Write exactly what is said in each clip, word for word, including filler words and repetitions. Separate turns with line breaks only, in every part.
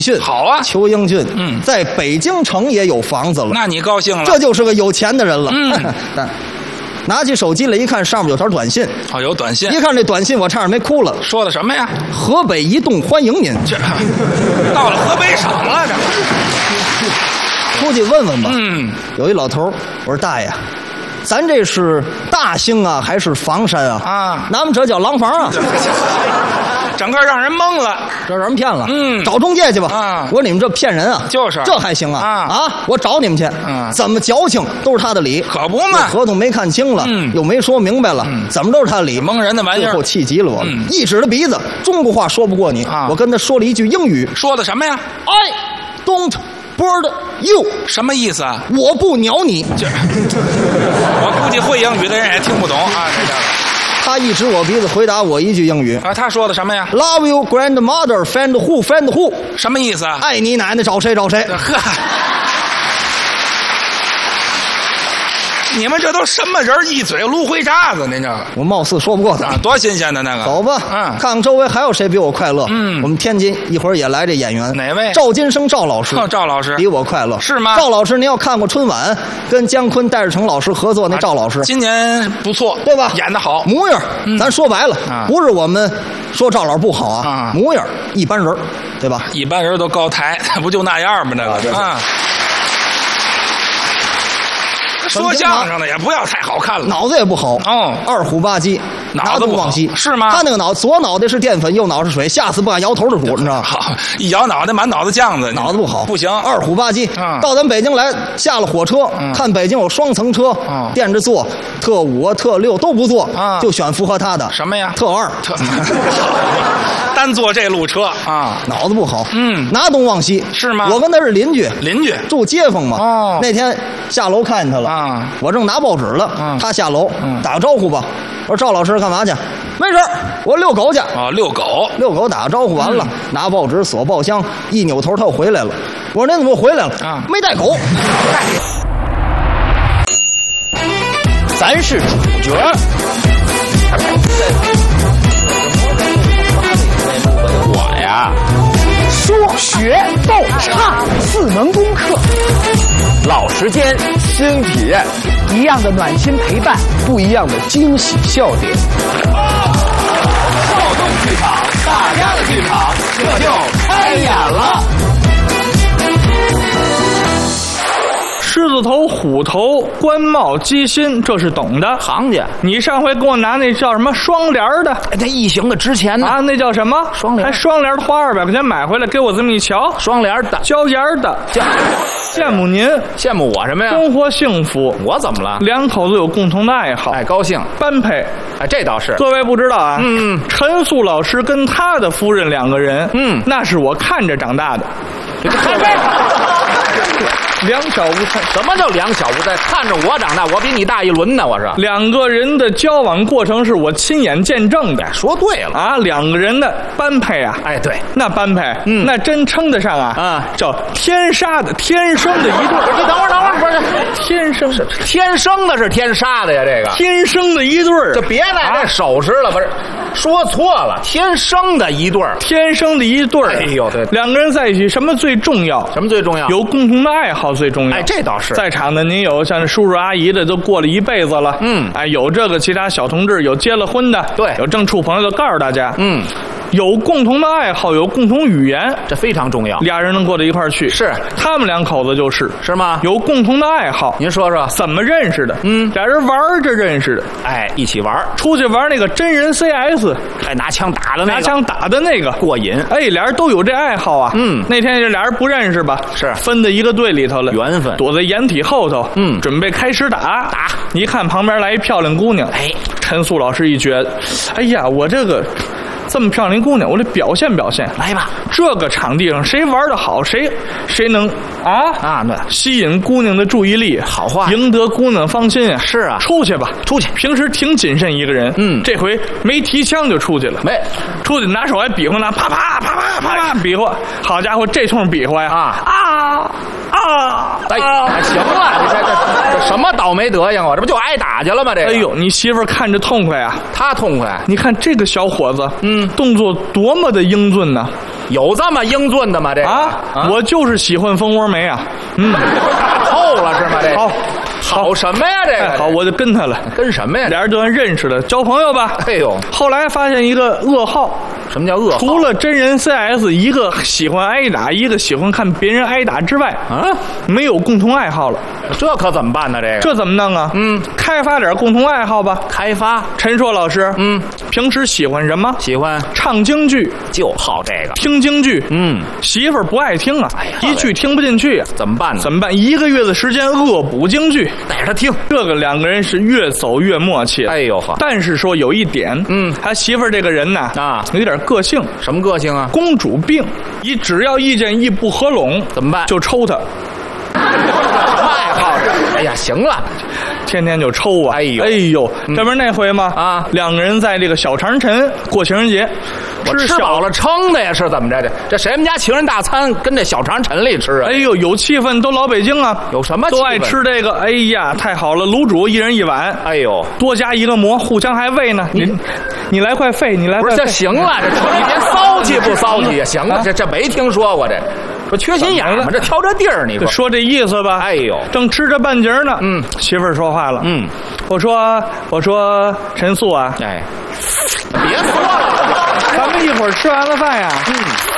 迅
好啊，
裘英俊，
嗯，
在北京城也有房子了，
那你高兴了，
这就是个有钱的人了。
嗯，
但拿起手机来一看，上面有条短信。
哦，有短信。
一看这短信，我差点没哭了。
说的什么呀？
河北移动欢迎您。
这到了河北省了，这
出去问问吧。
嗯，
有一老头，我说大爷，咱这是大兴啊，还是房山啊？
啊，
咱们这叫廊坊啊。
整个让人懵了，
这让人骗了。
嗯，
找中介去吧。
啊，
我说你们这骗人啊！
就是，
这还行啊？
啊
啊！我找你们去。嗯，怎么矫情都是他的理，
可不嘛。
合同没看清了，嗯，又没说明白了，嗯，怎么都是他的理，
蒙人的玩意儿。
最后气急了我，嗯，一指着鼻子，中国话说不过你。啊，我跟他说了一句英语，
说的什么呀
？I don't board you，
什么意思啊？
我不鸟你。
就我估计会英语的人也听不懂啊，这个。
他一指我鼻子，回答我一句英语
啊。他说的什么呀
？Love you, grandmother, find who, find who。
什么意思啊？
爱你奶奶，找谁找谁。
呵，你们这都什么人？一嘴芦灰渣子，您这
我貌似说不过他，
啊，多新鲜的那个。
走吧，嗯，看看周围还有谁比我快乐。嗯，我们天津一会儿也来这演员，
哪位？
赵金生赵老师。
哦，赵老师
比我快乐
是吗？
赵老师，您要看过春晚，跟姜昆、戴志诚老师合作那赵老师，
啊、今年不错，
对吧？
演得好，
模样，嗯、咱说白了、啊，不是我们说赵老师不好啊，啊模样一般人，对吧？
一般人都高抬，不就那样吗？那个啊。说相声的也不要太好看了，
脑子也不好
哦，
二虎吧唧，
脑子不
往西
是吗？
他那个脑左脑袋是淀粉，右脑袋是水，吓死不敢摇头的主，你知道吗？
好，一摇脑袋满脑子酱子，
脑子不好，
不行，
二虎吧唧。
嗯、
到咱北京来，下了火车，嗯、看北京有双层车，嗯、垫着坐，特五啊、特六都不坐，嗯、就选符合他的
什么呀？
特二，
特单坐这路车啊，
脑子不好，
嗯，
拿东往西
是吗？
我跟他是邻居，
邻居
住街坊嘛。
哦，
那天下楼看见他了，
啊，
我正拿报纸了，
嗯，
他下楼，
嗯，
打个招呼吧。我说赵老师干嘛去？没事，我遛狗去。
啊，遛狗，
遛狗打个招呼完了，
嗯、
拿报纸锁包厢，一扭头他又回来了。我说您怎么回来了？
啊，
没带狗。
咱是主角。我呀，
说学逗唱四门功课，
老时间新体验，
一样的暖心陪伴，
不一样的惊喜笑点。
躁动剧场，大家的剧场，这就开演了。
狮子头、虎头、官帽、鸡心，这是懂的
行家。
你上回给我拿那叫什么双联的？
哎，那异形的值钱呢
啊，那叫什么？
双联。
还双联花二百块钱买回来，给我这么一瞧，
双联的，
椒盐的。羡慕您，
羡慕我什么呀？
生活幸福。
我怎么了？
两口子有共同的爱好，
哎，高兴，
般配。
哎，这倒是。
各位不知道啊，
嗯，
陈素老师跟他的夫人两个人，
嗯，
那是我看着长大的。两小无猜，
什么叫两小无猜？看着我长大，我比你大一轮呢，我是。
两个人的交往过程是我亲眼见证的。
说对了
啊，两个人的般配啊，
哎，对，
那般配，
嗯，
那真称得上啊，
啊，
叫天杀的，天生的一对。
你等会儿，等会儿，不是
天生的，
天生的是天杀的呀，这个
天生的一对儿，
就别来这手势了，不是。说错了，天生的一对儿，
天生的一对儿。
哎呦，对，
两个人在一起，什么最重要？
什么最重要？
有共同的爱好最重要。
哎，这倒是。
在场的您有像叔叔阿姨的，都过了一辈子了。
嗯，
哎，有这个其他小同志，有结了婚的，
对，
有正处朋友的，告诉大家，
嗯，
有共同的爱好，有共同语言，
这非常重要。
俩人能过到一块儿去，
是
他们两口子就是
是吗？
有共同的爱好。
您说说
怎么认识的？
嗯，
俩人玩着认识的。
哎，一起玩，
出去玩那个真人 C S，
还拿枪打的那个，
拿枪打的那个
过瘾。
哎，俩人都有这爱好啊。
嗯，
那天这俩人不认识吧？
是
分在一个队里头了，
缘分。
躲在掩体后头，
嗯，
准备开始打
打。
一看旁边来一漂亮姑娘，
哎，
陈素老师一觉得，哎呀，我这个。这么漂亮一姑娘，我得表现表现。
来吧，
这个场地上谁玩得好，谁谁能啊
啊，那
吸引姑娘的注意力，
好话，
赢得姑娘芳心啊。
是啊，
出去吧，
出去。
平时挺谨慎一个人，
嗯，
这回没提枪就出去了，
没
出去拿手还比划呢，啪啪啪啪啪啪比划。好家伙，这通比划呀
啊
啊啊！
哎，行了，这这这什么倒霉德行啊？这不就挨打去了吗？这
哎呦，你媳妇看着痛快啊，
他痛快。
你看这个小伙子，
嗯，
动作多么的英俊呢！
有这么英俊的吗？这个
啊，啊我就是喜欢蜂窝煤啊。嗯，
透了是吗？这
好，
好什么呀？这个、
哎、好，我就跟他了。
跟什么呀？
俩人就算认识了，交朋友吧。
哎呦，
后来发现一个噩耗。
什么叫噩耗？
除了真人 C S， 一个喜欢挨打，一个喜欢看别人挨打之外，啊，没有共同爱好了。
这可怎么办呢？这个
这怎么弄啊？
嗯，
开发点共同爱好吧。
开发。
陈硕老师，
嗯，
平时喜欢什么？
喜欢
唱京剧，
就好这个。
听京剧，
嗯，
媳妇儿不爱听啊，
哎呀，
一句听不进去啊，
怎么办呢？
怎么办？一个月的时间恶补京剧，
带着他听。
这个两个人是越走越默契。
哎呦呵！
但是说有一点，嗯，他媳妇儿这个人呢，啊，有点个性。
什么个性啊？
公主病，你只要意见一不合拢，
怎么办？
就抽他。
什么爱好？哎呀，行了，
天天就抽啊！
哎呦，
哎呦，嗯、这不是那回吗？啊，两个人在这个小长城过情人节，
我吃饱了撑的呀，是怎么着的？这谁们家情人大餐跟这小长城里吃啊？
哎呦，有气氛，都老北京啊，
有什么
都爱吃这个？哎呀，太好了，卤煮一人一碗。
哎呦，
多加一个馍，互相还喂呢。你你来块肺，你来块肺。
不是，这行了，这你别骚气不骚气呀？行了，这这没听说过这。我缺心眼吗？这挑这地儿，你说
说这意思吧？
哎呦，
正吃着半截呢，嗯，媳妇儿说话了，嗯，我说我说陈素啊，
哎，别说了，
咱们一会儿吃完了饭呀，嗯，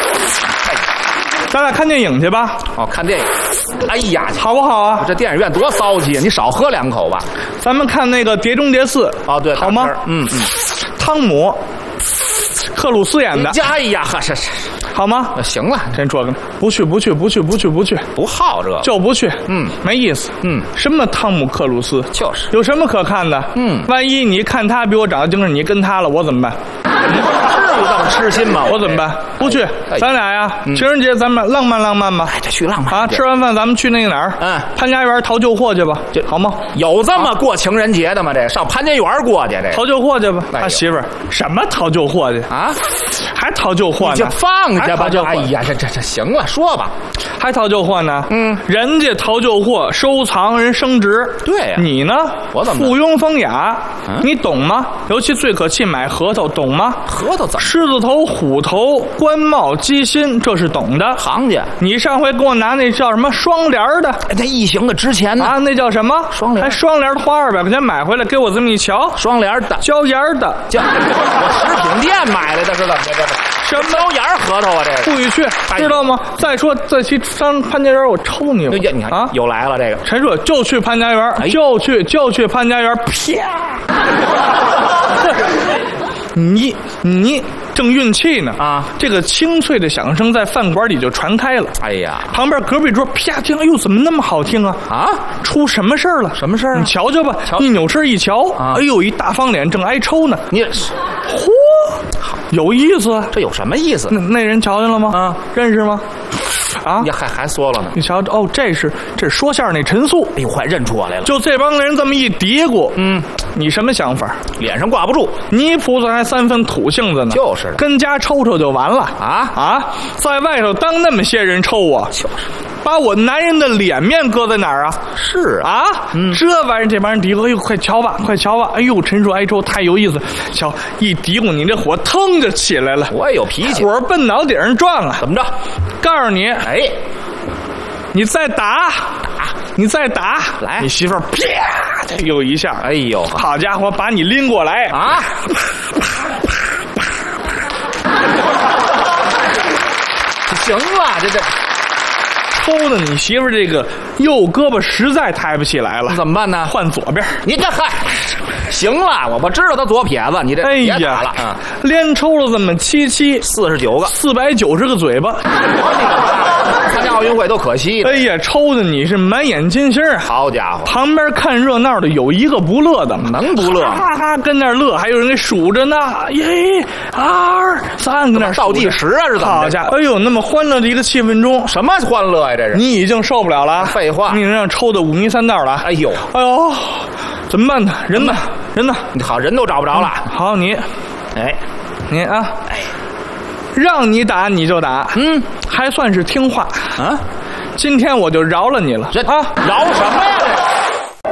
咱俩看电影去吧。
哦，看电影，哎呀，
好不好啊？
这电影院多骚气啊！你少喝两口吧。
咱们看那个《碟中谍四》。
哦，对，
好吗？
嗯嗯，
汤姆克鲁斯演的。
哎呀，哈是是。
好吗？
行了，
真说个不去不去不去不去不去，
不好这
就不去，
嗯，
没意思，
嗯，
什么汤姆克鲁斯，
就是
有什么可看的？嗯，万一你看他比我长得精神，你跟他了，我怎么办？
至于这么痴心吗？
我怎么办？不去，咱俩呀，情人节咱们浪漫浪漫吧。
哎，这去浪漫
啊！吃完饭咱们去那个哪儿？嗯，潘家园淘旧货去吧，好吗？
有这么过情人节的吗？这上潘家园过去，这
淘旧货去吧。他媳妇儿什么淘旧货去啊？还淘旧货呢？
你就放下吧，这哎呀，这这这行了，说吧，
还淘旧货呢？嗯，人家淘旧货收藏人升值，
对呀，
你呢？
我怎么
附庸风雅？你懂吗？尤其最可气买核桃，懂吗？
核桃怎么？
狮子头、虎头、官帽、鸡心，这是懂的
行家。
你上回给我拿那叫什么双联的？
哎，那一行的值钱呢
啊！那叫什么？
双联，
还双联的花二百块钱买回来，给我这么一瞧，
双联的
椒盐的，
椒，我食品店买来的，是怎么的？这什么椒盐核桃啊？这个
不许去，知道吗？再说再去上潘家园，我抽你！
你看啊，又来了这个
陈硕，就去潘家园，就去就去潘家园，啪！你你正运气呢啊！这个清脆的响声在饭馆里就传开了。
哎呀，
旁边隔壁桌啪听，哎呦，怎么那么好听啊？啊，出什么事儿了？
什么事儿？
你瞧瞧吧。一扭身一瞧，啊、哎呦，一大方脸正挨抽呢。
你，
嚯，有意思。
这有什么意思？
那那人瞧见了吗？啊，认识吗？啊！
你还还说了呢？
你瞧，哦，这是这是说相声那陈素，
哎呦，快认出我来了！
就这帮人这么一嘀咕，嗯，你什么想法？
脸上挂不住，
泥菩萨还三分土性子呢，
就是
跟家抽抽就完了啊啊！在外头当那么些人抽啊，
就是。
把我男人的脸面搁在哪儿啊？
是
啊，嗯，这玩意儿这帮人嘀咕，哎呦，快瞧吧，快瞧吧！哎呦，陈硕挨抽太有意思，瞧一嘀咕，你这火腾就起来了。
我也有脾气，
火奔脑顶上撞啊！
怎么着？
告诉你，
哎，
你再打，打，你再打，
来，
你媳妇儿啪，这又一下，
哎呦，
好家伙，把你拎过来
啊！行了，这这。
抽的你媳妇这个右胳膊实在抬不起来了，
怎么办呢？
换左边。
你这嗨，行了，我我知道他左撇子，你这
哎呀
别打了，嗯，
连抽了这么七七
四十九个，
四百九十个嘴巴。
参加奥运会都可惜。
哎呀，抽的你是满眼金星啊！
好家伙，
旁边看热闹的有一个不乐的吗？
能不乐？
哈哈，跟那乐，还有人给数着呢。一、二、三，跟那
倒计时啊，是怎么？
好家伙，哎呦，那么欢乐的一个气氛中，
什么欢乐呀？这是
你已经受不了了。
废话，
你让抽的五迷三道了。
哎呦，
哎呦，怎么办呢？人呢？人呢？
你好，人都找不着了。
好，你，
哎，
你啊，
哎。
让你打你就打，嗯，还算是听话啊。今天我就饶了你了，
这啊，饶什么呀？这